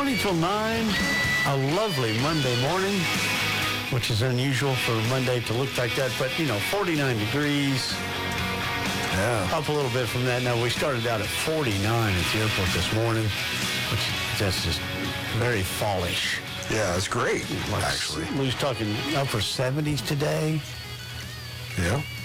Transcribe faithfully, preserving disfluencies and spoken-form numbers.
twenty till nine, a lovely Monday morning, which is unusual for Monday to look like that, but, you know, forty-nine degrees. Yeah. Up a little bit from that. Now, we started out at forty-nine at the airport this morning, which that's just very fallish. Yeah, it's great, Like, actually. We was talking upper seventies today. Yeah.